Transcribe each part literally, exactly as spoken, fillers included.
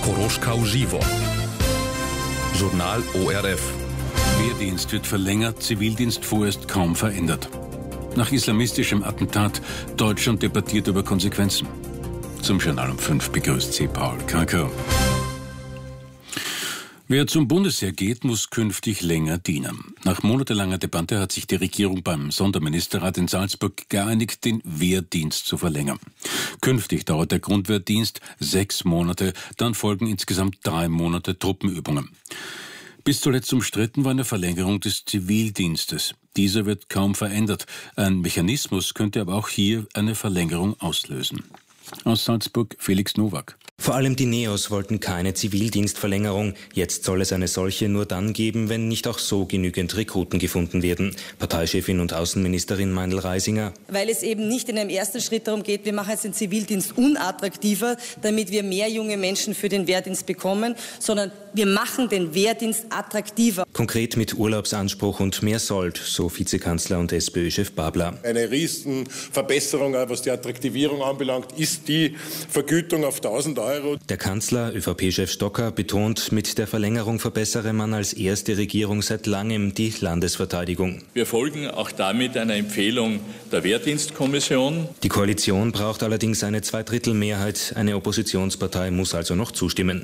Horoška uživo. Journal O R F. Wehrdienst wird verlängert, Zivildienst vorerst kaum verändert. Nach islamistischem Attentat, Deutschland debattiert über Konsequenzen. Zum Journal um fünf begrüßt Sie Paul Kranker. Wer zum Bundesheer geht, muss künftig länger dienen. Nach monatelanger Debatte hat sich die Regierung beim Sonderministerrat in Salzburg geeinigt, den Wehrdienst zu verlängern. Künftig dauert der Grundwehrdienst sechs Monate, dann folgen insgesamt drei Monate Truppenübungen. Bis zuletzt umstritten war eine Verlängerung des Zivildienstes. Dieser wird kaum verändert. Ein Mechanismus könnte aber auch hier eine Verlängerung auslösen. Aus Salzburg Felix Nowak. Vor allem die Neos wollten keine Zivildienstverlängerung. Jetzt soll es eine solche nur dann geben, wenn nicht auch so genügend Rekruten gefunden werden. Parteichefin und Außenministerin Meindl-Reisinger. Weil es eben nicht in einem ersten Schritt darum geht, wir machen jetzt den Zivildienst unattraktiver, damit wir mehr junge Menschen für den Wehrdienst bekommen, sondern wir machen den Wehrdienst attraktiver. Konkret mit Urlaubsanspruch und mehr Sold, so Vizekanzler und SPÖ-Chef Babler. Eine Riesenverbesserung, was die Attraktivierung anbelangt, ist die Vergütung auf tausend Euro. Der Kanzler, ÖVP-Chef Stocker, betont, mit der Verlängerung verbessere man als erste Regierung seit langem die Landesverteidigung. Wir folgen auch damit einer Empfehlung der Wehrdienstkommission. Die Koalition braucht allerdings eine Zweidrittelmehrheit. Eine Oppositionspartei muss also noch zustimmen.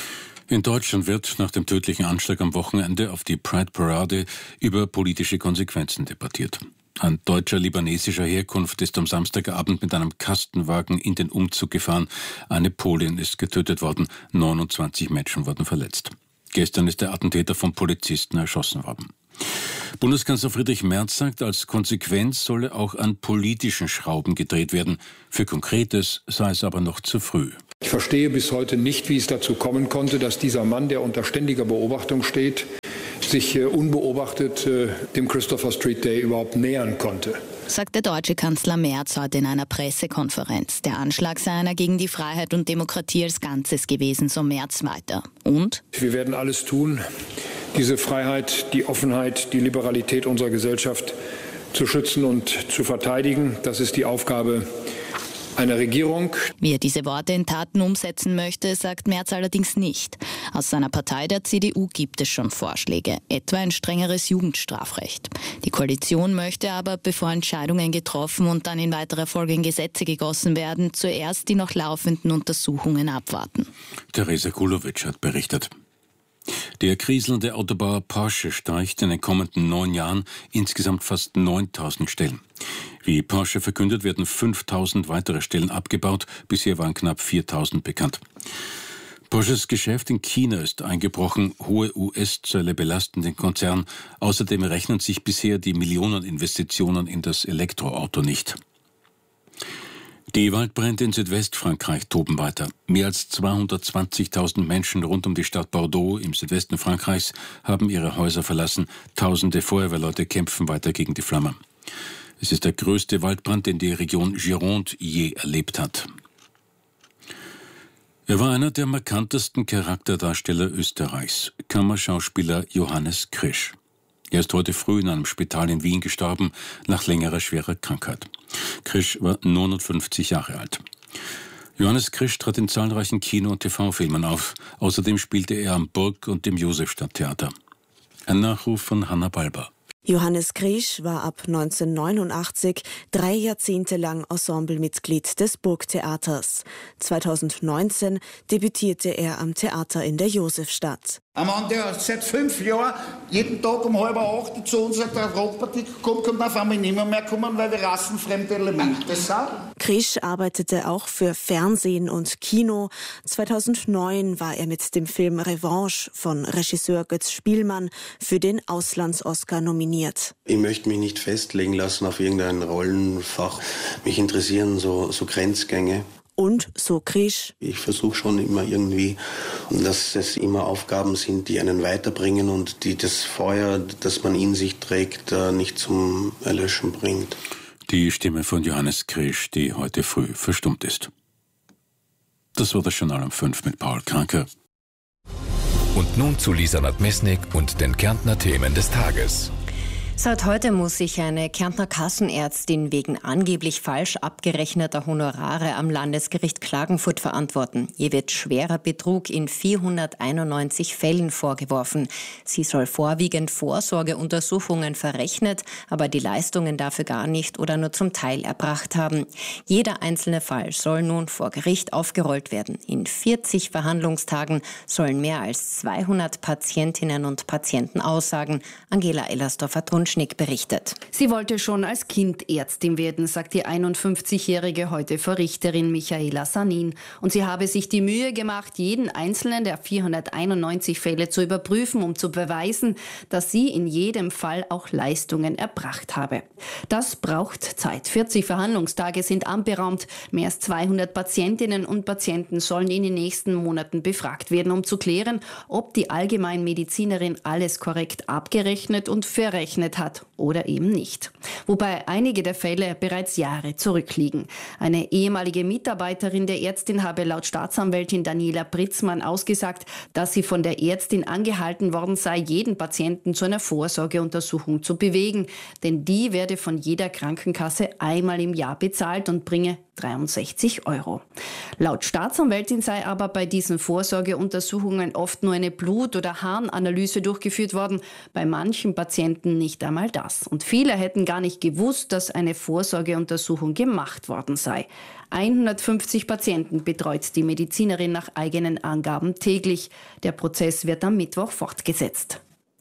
In Deutschland wird nach dem tödlichen Anschlag am Wochenende auf die Pride Parade über politische Konsequenzen debattiert. Ein Deutscher libanesischer Herkunft ist am Samstagabend mit einem Kastenwagen in den Umzug gefahren. Eine Polin ist getötet worden, neunundzwanzig Menschen wurden verletzt. Gestern ist der Attentäter von Polizisten erschossen worden. Bundeskanzler Friedrich Merz sagt, als Konsequenz solle auch an politischen Schrauben gedreht werden. Für Konkretes sei es aber noch zu früh. Ich verstehe bis heute nicht, wie es dazu kommen konnte, dass dieser Mann, der unter ständiger Beobachtung steht, sich äh, unbeobachtet äh, dem Christopher Street Day überhaupt nähern konnte. Sagt der deutsche Kanzler Merz heute in einer Pressekonferenz. Der Anschlag sei einer gegen die Freiheit und Demokratie als Ganzes gewesen, so Merz weiter. Und? Wir werden alles tun, diese Freiheit, die Offenheit, die Liberalität unserer Gesellschaft zu schützen und zu verteidigen. Das ist die Aufgabe einer Regierung. Wie er diese Worte in Taten umsetzen möchte, sagt Merz allerdings nicht. Aus seiner Partei, der C D U, gibt es schon Vorschläge, etwa ein strengeres Jugendstrafrecht. Die Koalition möchte aber, bevor Entscheidungen getroffen und dann in weiterer Folge in Gesetze gegossen werden, zuerst die noch laufenden Untersuchungen abwarten. Theresa Kulowitsch hat berichtet. Der kriselnde Autobauer Porsche streicht in den kommenden neun Jahren insgesamt fast neuntausend Stellen. Wie Porsche verkündet, werden fünftausend weitere Stellen abgebaut. Bisher waren knapp viertausend bekannt. Porsches Geschäft in China ist eingebrochen. Hohe U S-Zölle belasten den Konzern. Außerdem rechnen sich bisher die Millioneninvestitionen in das Elektroauto nicht. Die Waldbrände in Südwestfrankreich toben weiter. Mehr als zweihundertzwanzigtausend Menschen rund um die Stadt Bordeaux im Südwesten Frankreichs haben ihre Häuser verlassen. Tausende Feuerwehrleute kämpfen weiter gegen die Flammen. Es ist der größte Waldbrand, den die Region Gironde je erlebt hat. Er war einer der markantesten Charakterdarsteller Österreichs, Kammerschauspieler Johannes Krisch. Er ist heute früh in einem Spital in Wien gestorben, nach längerer schwerer Krankheit. Krisch war neunundfünfzig Jahre alt. Johannes Krisch trat in zahlreichen Kino- und T V-Filmen auf. Außerdem spielte er am Burg- und dem Josefstadttheater. Ein Nachruf von Hanna Balber. Johannes Krisch war ab neunzehnhundertneunundachtzig drei Jahrzehnte lang Ensemblemitglied des Burgtheaters. zweitausendneunzehn debütierte er am Theater in der Josefstadt. Ein Mann, der seit fünf Jahren jeden Tag um halb acht zu uns der Rockpartie kommt, kommt auf einmal nicht mehr, mehr kommen, weil wir rassenfremde Elemente sind. Krisch arbeitete auch für Fernsehen und Kino. zweitausendneun war er mit dem Film Revanche von Regisseur Götz Spielmann für den Auslands-Oscar nominiert. Ich möchte mich nicht festlegen lassen auf irgendein Rollenfach. Mich interessieren so, so Grenzgänge. Und so Krisch. Ich versuche schon immer irgendwie, dass es immer Aufgaben sind, die einen weiterbringen und die das Feuer, das man in sich trägt, nicht zum Erlöschen bringt. Die Stimme von Johannes Krisch, die heute früh verstummt ist. Das war das Journal um fünf mit Paul Kranker. Und nun zu Lisa Nadmesnik und den Kärntner Themen des Tages. Seit heute muss sich eine Kärntner Kassenärztin wegen angeblich falsch abgerechneter Honorare am Landesgericht Klagenfurt verantworten. Ihr wird schwerer Betrug in vierhunderteinundneunzig Fällen vorgeworfen. Sie soll vorwiegend Vorsorgeuntersuchungen verrechnet, aber die Leistungen dafür gar nicht oder nur zum Teil erbracht haben. Jeder einzelne Fall soll nun vor Gericht aufgerollt werden. In vierzig Verhandlungstagen sollen mehr als zweihundert Patientinnen und Patienten aussagen. Angela Ellersdorfer-Trunschnick berichtet. Sie wollte schon als Kind Ärztin werden, sagt die einundfünfzigjährige heute vor Richterin Michaela Sanin. Und sie habe sich die Mühe gemacht, jeden einzelnen der vierhunderteinundneunzig Fälle zu überprüfen, um zu beweisen, dass sie in jedem Fall auch Leistungen erbracht habe. Das braucht Zeit. vierzig Verhandlungstage sind anberaumt. Mehr als zweihundert Patientinnen und Patienten sollen in den nächsten Monaten befragt werden, um zu klären, ob die Allgemeinmedizinerin alles korrekt abgerechnet und verrechnet hat oder eben nicht. Wobei einige der Fälle bereits Jahre zurückliegen. Eine ehemalige Mitarbeiterin der Ärztin habe laut Staatsanwältin Daniela Pritzmann ausgesagt, dass sie von der Ärztin angehalten worden sei, jeden Patienten zu einer Vorsorgeuntersuchung zu bewegen. Denn die werde von jeder Krankenkasse einmal im Jahr bezahlt und bringe dreiundsechzig Euro. Laut Staatsanwältin sei aber bei diesen Vorsorgeuntersuchungen oft nur eine Blut- oder Harnanalyse durchgeführt worden, bei manchen Patienten nicht einmal das. Und viele hätten gar nicht gewusst, dass eine Vorsorgeuntersuchung gemacht worden sei. hundertfünfzig Patienten betreut die Medizinerin nach eigenen Angaben täglich. Der Prozess wird am Mittwoch fortgesetzt.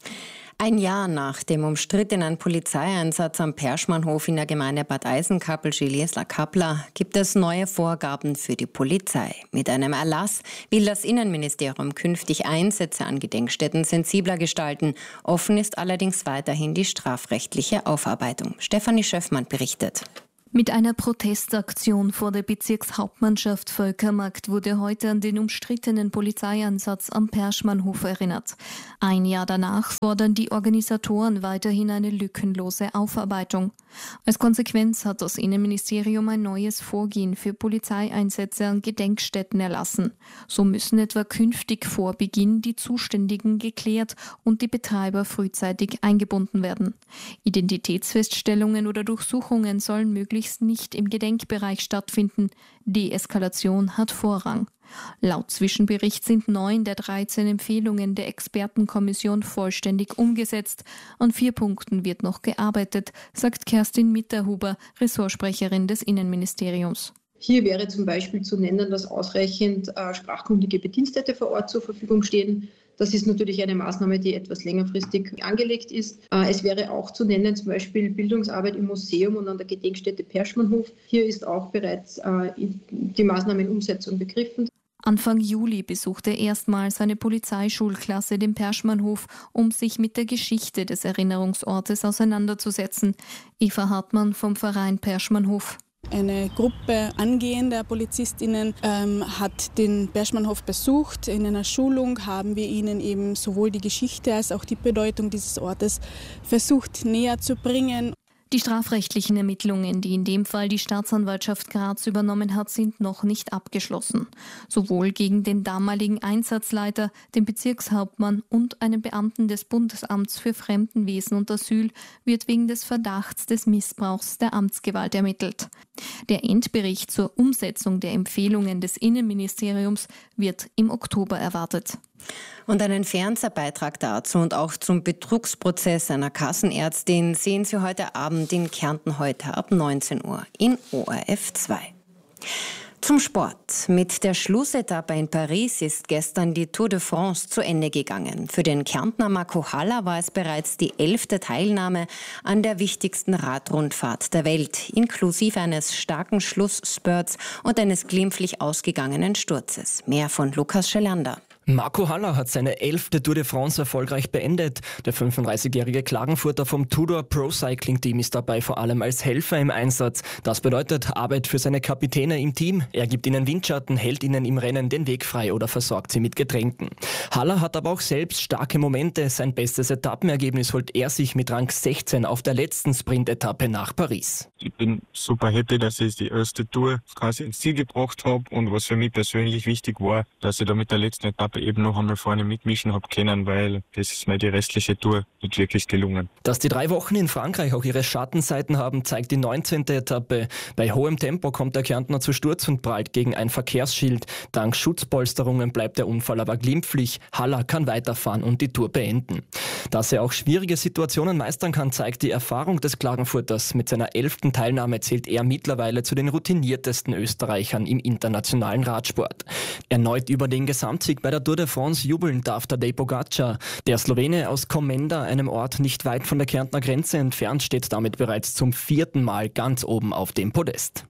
Ein Jahr nach dem umstrittenen Polizeieinsatz am Perschmannhof in der Gemeinde Bad Eisenkappel-Schiliesla-Kappler gibt es neue Vorgaben für die Polizei. Mit einem Erlass will das Innenministerium künftig Einsätze an Gedenkstätten sensibler gestalten. Offen ist allerdings weiterhin die strafrechtliche Aufarbeitung. Stefanie Schöffmann berichtet. Mit einer Protestaktion vor der Bezirkshauptmannschaft Völkermarkt wurde heute an den umstrittenen Polizeieinsatz am Perschmannhof erinnert. Ein Jahr danach fordern die Organisatoren weiterhin eine lückenlose Aufarbeitung. Als Konsequenz hat das Innenministerium ein neues Vorgehen für Polizeieinsätze an Gedenkstätten erlassen. So müssen etwa künftig vor Beginn die Zuständigen geklärt und die Betreiber frühzeitig eingebunden werden. Identitätsfeststellungen oder Durchsuchungen sollen möglichst nicht im Gedenkbereich stattfinden. Deeskalation hat Vorrang. Laut Zwischenbericht sind neun der dreizehn Empfehlungen der Expertenkommission vollständig umgesetzt. An vier Punkten wird noch gearbeitet, sagt Kerstin Mitterhuber, Ressortsprecherin des Innenministeriums. Hier wäre zum Beispiel zu nennen, dass ausreichend äh, sprachkundige Bedienstete vor Ort zur Verfügung stehen. Das ist natürlich eine Maßnahme, die etwas längerfristig angelegt ist. Äh, es wäre auch zu nennen, zum Beispiel Bildungsarbeit im Museum und an der Gedenkstätte Perschmannhof. Hier ist auch bereits äh, die Maßnahme in Umsetzung begriffen. Anfang Juli besuchte erstmals eine Polizeischulklasse den Perschmannhof, um sich mit der Geschichte des Erinnerungsortes auseinanderzusetzen. Eva Hartmann vom Verein Perschmannhof. Eine Gruppe angehender PolizistInnen ähm, hat den Perschmannhof besucht. In einer Schulung haben wir ihnen eben sowohl die Geschichte als auch die Bedeutung dieses Ortes versucht näher zu bringen. Die strafrechtlichen Ermittlungen, die in dem Fall die Staatsanwaltschaft Graz übernommen hat, sind noch nicht abgeschlossen. Sowohl gegen den damaligen Einsatzleiter, den Bezirkshauptmann und einen Beamten des Bundesamts für Fremdenwesen und Asyl wird wegen des Verdachts des Missbrauchs der Amtsgewalt ermittelt. Der Endbericht zur Umsetzung der Empfehlungen des Innenministeriums wird im Oktober erwartet. Und einen Fernsehbeitrag dazu und auch zum Betrugsprozess einer Kassenärztin sehen Sie heute Abend in Kärnten heute ab neunzehn Uhr in O R F zwei. Zum Sport. Mit der Schlussetappe in Paris ist gestern die Tour de France zu Ende gegangen. Für den Kärntner Marco Haller war es bereits die elfte Teilnahme an der wichtigsten Radrundfahrt der Welt, inklusive eines starken Schlussspurts und eines glimpflich ausgegangenen Sturzes. Mehr von Lukas Schelander. Marco Haller hat seine elfte Tour de France erfolgreich beendet. Der fünfunddreißigjährige Klagenfurter vom Tudor Pro Cycling Team ist dabei vor allem als Helfer im Einsatz. Das bedeutet Arbeit für seine Kapitäne im Team. Er gibt ihnen Windschatten, hält ihnen im Rennen den Weg frei oder versorgt sie mit Getränken. Haller hat aber auch selbst starke Momente. Sein bestes Etappenergebnis holt er sich mit Rang sechzehn auf der letzten Sprint-Etappe nach Paris. Ich bin super happy, dass ich die erste Tour quasi ins Ziel gebracht habe und was für mich persönlich wichtig war, dass ich da mit der letzten Etappe eben noch einmal vorne mitmischen habe können, weil das ist mir die restliche Tour nicht wirklich gelungen. Dass die drei Wochen in Frankreich auch ihre Schattenseiten haben, zeigt die neunzehnte Etappe. Bei hohem Tempo kommt der Kärntner zu Sturz und prallt gegen ein Verkehrsschild. Dank Schutzpolsterungen bleibt der Unfall aber glimpflich. Haller kann weiterfahren und die Tour beenden. Dass er auch schwierige Situationen meistern kann, zeigt die Erfahrung des Klagenfurters. Mit seiner elften Teilnahme zählt er mittlerweile zu den routiniertesten Österreichern im internationalen Radsport. Erneut über den Gesamtsieg bei der Tour de France jubeln darf Tadej Pogačar. Der Slowene aus Komenda, einem Ort nicht weit von der Kärntner Grenze entfernt, steht damit bereits zum vierten Mal ganz oben auf dem Podest.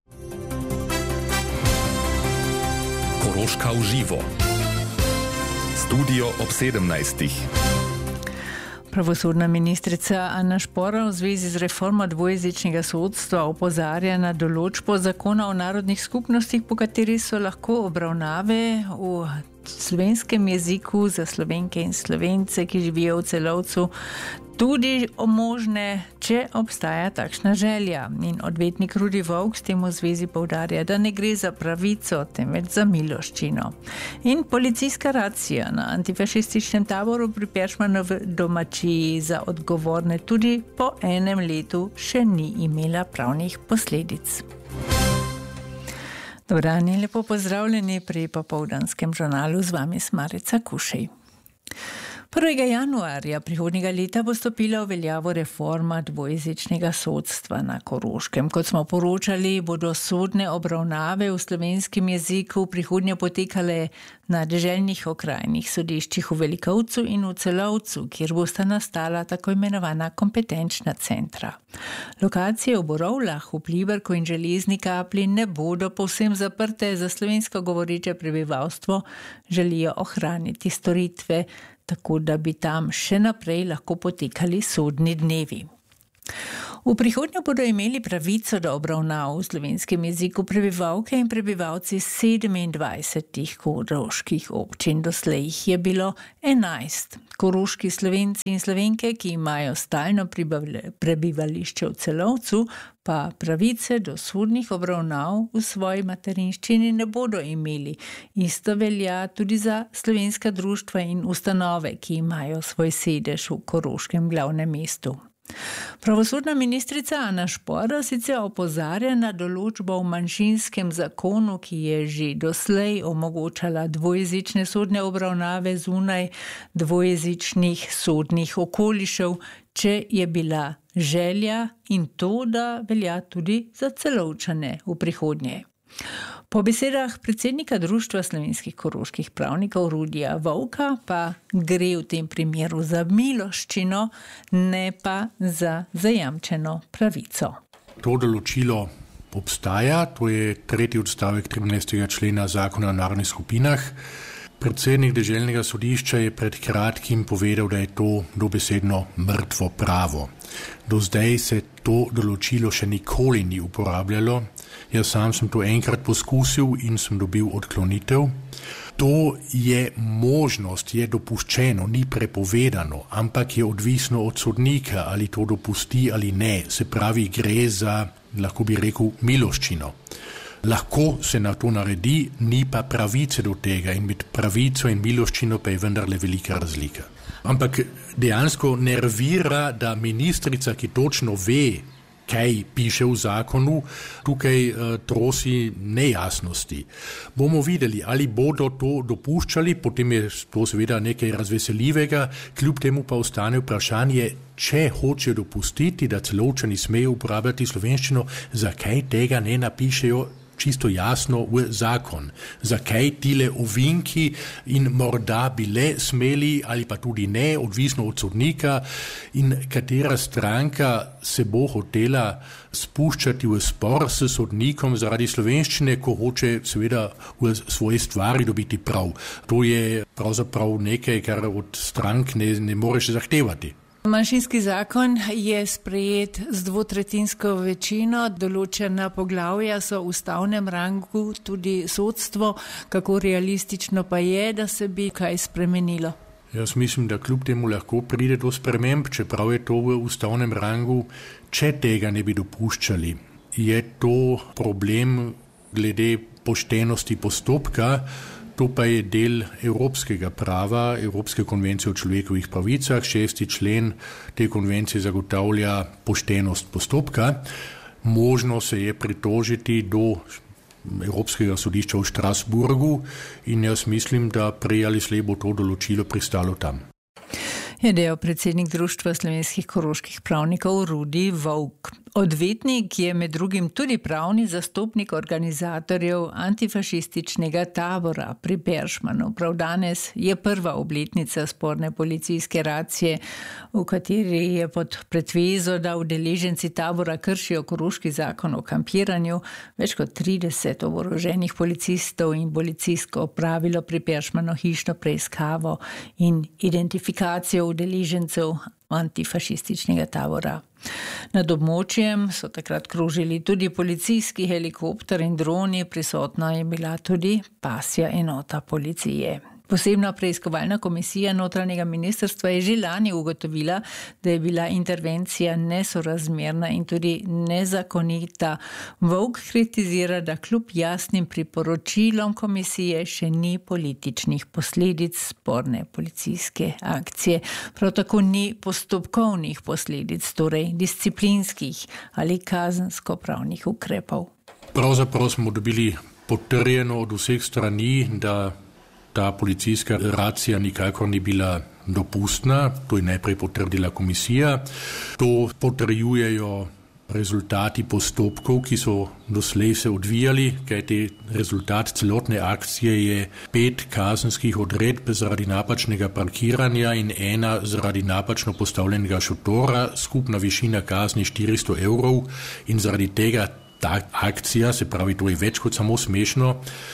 Koroška uživo. Studio ob sedemnajstih. Pravosodna ministrica Ana Špora v zvezi z reformo dvojezičnega sodstva opozarja na določbo zakona o narodnih skupnostih, po kateri so lahko obravnave v slovenskem jeziku za Slovenke in Slovence, ki živijo v Celovcu, tudi možne, če obstaja takšna želja. In odvetnik Rudi Volk s tem v zvezi poudarja, da ne gre za pravico, temveč za miloščino. In policijska racija na antifašističnem taboru pri Peršmanovi domačiji za odgovorne tudi po enem letu še ni imela pravnih posledic. Dobrani, lepo pozdravljeni pri popoldanskem žurnalu, z vami Marica Kušej. prvega januarja prihodnjega leta bo stopila v veljavo reforma dvojezičnega sodstva na Koroškem. Kot smo poročali, bodo sodne obravnave v slovenskem jeziku prihodnje potekale na deželnih okrajnih sodiščih v Velikovcu in v Celovcu, kjer bosta nastala tako imenovana kompetenčna centra. Lokacije v Borovlah, v Pliberku in Železni Kapli ne bodo povsem zaprte, za slovensko govoreče prebivalstvo želijo ohraniti storitve, tako da bi tam še naprej lahko potekali sodni dnevi. V prihodnje bodo imeli pravico do obravnav v slovenskem jeziku prebivalke in prebivalci sedemindvajsetih koroških občin. Doslej jih je bilo enajst. Koroški Slovenci in Slovenke, ki imajo stalno prebivališče v Celovcu, pa pravice do sodnih obravnav v svoji materinščini ne bodo imeli. Isto velja tudi za slovenska društva in ustanove, ki imajo svoj sedež v koroškem glavnem mestu. Pravosodna ministrica Ana Špora sicer opozarja na določbo v manjšinskem zakonu, ki je že doslej omogočala dvojezične sodne obravnave zunaj dvojezičnih sodnih okolišev, če je bila želja, in to, da velja tudi za Celovčane v prihodnje. Po besedah predsednika Društva slovenskih koroških pravnikov Rudija Volka pa gre v tem primeru za miloščino, ne pa za zajamčeno pravico. To določilo obstaja, to je tretji odstavek trinajstega člena Zakona o narodnih skupinah. Predsednik deželnega sodišča je pred kratkim povedal, da je to dobesedno mrtvo pravo. Do zdaj se to določilo še nikoli ni uporabljalo. Jaz sam sem to enkrat poskusil in sem dobil odklonitev. To je možnost, je dopuščeno, ni prepovedano, ampak je odvisno od sodnika, ali to dopusti ali ne. Se pravi, gre za, lahko bi rekel, miloščino. Lahko se na to naredi, ni pa pravice do tega, in med pravico in miloščino pa je vendarle velika razlika. Ampak dejansko nervira, da ministrica, ki točno ve, kaj piše v zakonu, tukaj uh, trosi nejasnosti. Bomo videli, ali bodo to dopuščali, potem je to seveda nekaj razveseljivega, kljub temu pa ostane vprašanje, če hoče dopustiti, da Celovčani smejo uporabljati slovenščino, zakaj tega ne napišejo čisto jasno v zakon. Zakaj tile ovinki in morda bile smeli ali pa tudi ne, odvisno od sodnika, in katera stranka se bo hotela spuščati v spor s sodnikom zaradi slovenščine, ko hoče seveda v svoje stvari dobiti prav. To je pravzaprav nekaj, kar od strank ne, ne moreš zahtevati. Manjšinski zakon je sprejet z dvotretinsko večino, določena poglavja so v ustavnem rangu, tudi sodstvo. Kako realistično pa je, da se bi kaj spremenilo? Jaz mislim, da kljub temu lahko pride do sprememb, čeprav je to v ustavnem rangu. Če tega ne bi dopuščali, je to problem glede poštenosti postopka. To pa je del evropskega prava, Evropske konvencije o človekovih pravicah. Šesti člen te konvencije zagotavlja poštenost postopka. Možno se je pritožiti do Evropskega sodišča v Štrasburgu in jaz mislim, da prej ali slej bo to določilo pristalo tam. Je dejal predsednik Društva slovenskih koroških pravnikov Rudi Vovk. Odvetnik je med drugim tudi pravni zastopnik organizatorjev antifašističnega tabora pri Peršmanu. Prav danes je prva obletnica sporne policijske racije, v kateri je pod pretvezo, da udeleženci tabora kršijo koroški zakon o kampiranju, več kot trideset oboroženih policistov in policistko opravilo pri Peršmanu hišno preiskavo in identifikacijo udeležencev antifašističnega tabora. Nad območjem so takrat krožili tudi policijski helikopter in droni, prisotna je bila tudi pasja enota policije. Posebna preiskovalna komisija notranjega ministrstva je že lani ugotovila, da je bila intervencija nesorazmerna in tudi nezakonita. Vovk kritizira, da kljub jasnim priporočilom komisije še ni političnih posledic sporne policijske akcije. Prav tako ni postopkovnih posledic, torej disciplinskih ali kazensko-pravnih ukrepov. Pravzaprav smo dobili potrjeno od vseh strani, da ta policijska racija nikakor ni bila dopustna, to je najprej potrdila komisija. To potrjujejo rezultati postopkov, ki so doslej se odvijali, kajti rezultat celotne akcije je pet kazenskih odredb zaradi napačnega parkiranja in ena zaradi napačno postavljenega šotora, skupna višina kazni štiristo evrov in zaradi tega ta akcija, se pravi, to je več kot samo smešno.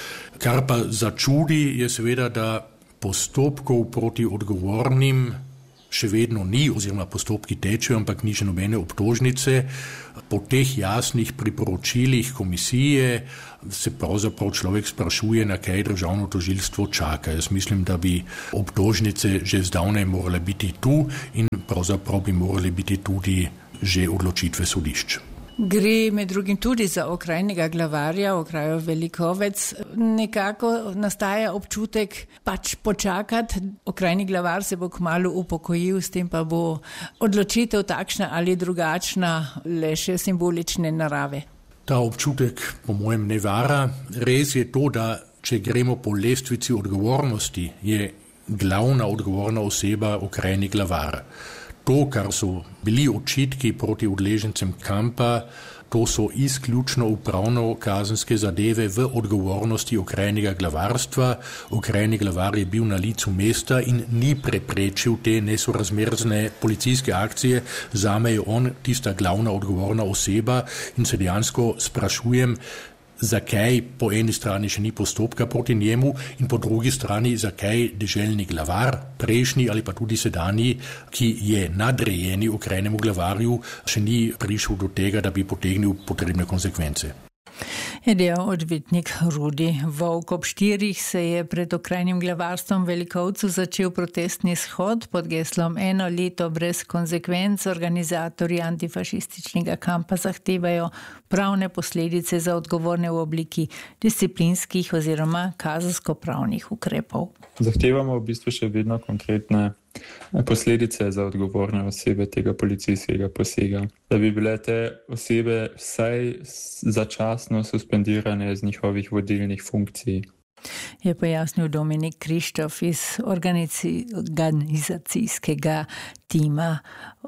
Kar pa začudi je seveda, da postopkov proti odgovornim še vedno ni, oziroma postopki tečejo, ampak ni še nobene obtožnice. Po teh jasnih priporočilih komisije se pravzaprav človek sprašuje, na kaj državno tožilstvo čaka. Jaz mislim, da bi obtožnice že zdavnaj morale biti tu in pravzaprav bi morale biti tudi že odločitve sodišč. Gre med drugim tudi za okrajnega glavarja, okrajo Velikovec. Nekako nastaja občutek pač počakati. Okrajni glavar se bo kmalu upokojil, s tem pa bo odločitev takšna ali drugačna, le še simbolične narave. Ta občutek po mojem ne vara. Res je to, da če gremo po lestvici odgovornosti, je glavna odgovorna oseba okrajni glavar. To, kar so bili očitki proti udeležencem kampa, to so izključno upravno-kazenske zadeve v odgovornosti okrajnega glavarstva. Okrajni glavar je bil na licu mesta in ni preprečil te nesorazmerne policijske akcije. Zame je on tista glavna odgovorna oseba in se dejansko sprašujem, zakaj po eni strani še ni postopka proti njemu in po drugi strani, zakaj deželni glavar, prejšnji ali pa tudi sedanji, ki je nadrejeni okrajnemu glavarju, še ni prišel do tega, da bi potegnil potrebne konsekvence. Je dejal odvetnik Rudi Vovk. Ob štirih se je pred okrajnim glavarstvom Velikovcu začel protestni shod pod geslom Eno leto brez konsekvenc. Organizatorji antifašističnega kampa zahtevajo pravne posledice za odgovorne v obliki disciplinskih oziroma kazensko-pravnih ukrepov. Zahtevamo v bistvu še vedno konkretne posledice za odgovorne osebe tega policijskega posega, da bi bile te osebe vsaj začasno suspendirane z njihovih vodilnih funkcij. Je pojasnil Dominik Krištof iz organizacijskega tima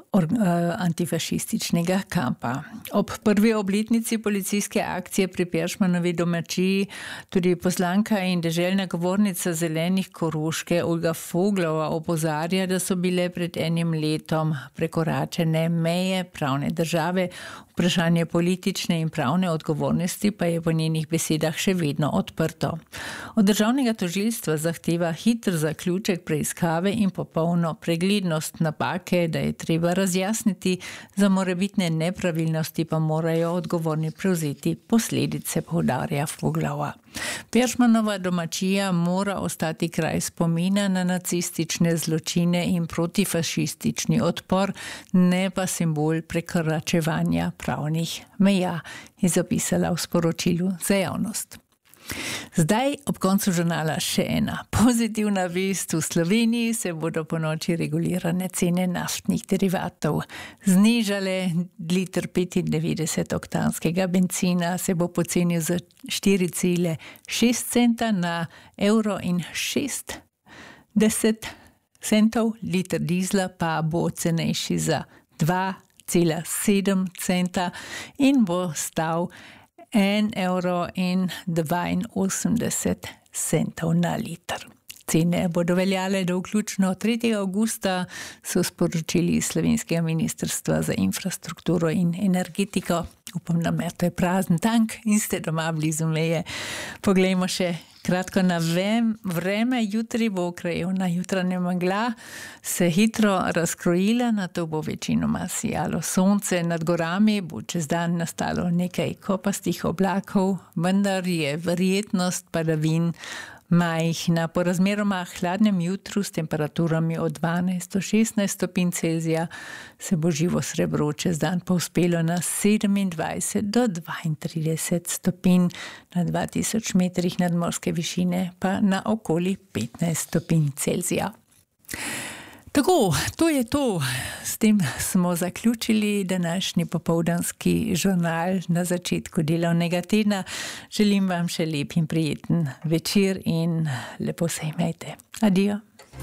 antifašističnega kampa. Ob prvi obletnici policijske akcije pri Peršmanovi domačiji tudi poslanka in deželna govornica Zelenih Koroške Olga Foglova opozarja, da so bile pred enim letom prekoračene meje pravne države. Vprašanje politične in pravne odgovornosti pa je po njenih besedah še vedno odprto. Od državnega tožilstva zahteva hiter zaključek preiskave in popolno preglednost napake, da je treba razjasniti, za morebitne nepravilnosti pa morajo odgovorni prevzeti posledice, poudarja Foglova. Peršmanova domačija mora ostati kraj spomina na nacistične zločine in protifašistični odpor, ne pa simbol prekoračevanja pravnih meja, je zapisala v sporočilu za javnost. Zdaj, ob koncu žurnala, še ena pozitivna vest. V Sloveniji se bodo po noči regulirane cene naftnih derivatov znižale. Liter petindevetdeset oktanskega bencina se bo pocenil za štiri cele šest centa na evro in šestdeset centov, liter dizla pa bo cenejši za dva cela sedem centa in bo stal en evro in dvainosemdeset centov na liter. Cene bodo veljale do vključno tretjega avgusta, so sporočili iz Slovenskega ministrstva za infrastrukturo in energetiko. Upam, da imate prazen tank in ste doma blizu meje. Poglejmo še kratko na vreme. Jutri bo krajevna jutranja megla se hitro razkrojila, nato bo večinoma sijalo sonce. Nad gorami bo čez dan nastalo nekaj kopastih oblakov, vendar je verjetnost padavin majhna. Po razmeroma hladnem jutru s temperaturami od dvanajst do šestnajst stopinj Celzija se bo živo srebro čez dan povzpelo na sedemindvajset do dvaintrideset stopinj, na dva tisoč metrih nadmorske višine pa na okoli petnajst stopinj Celzija. Tako, to je to. S tem smo zaključili današnji popoldanski žurnal na začetku delovnega tedna. Želim vam še lep in prijeten večer in lepo se imejte. Adijo.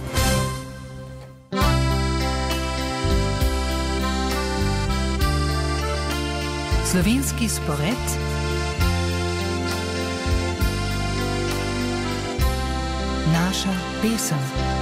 Slovenski spored. Naša pesem.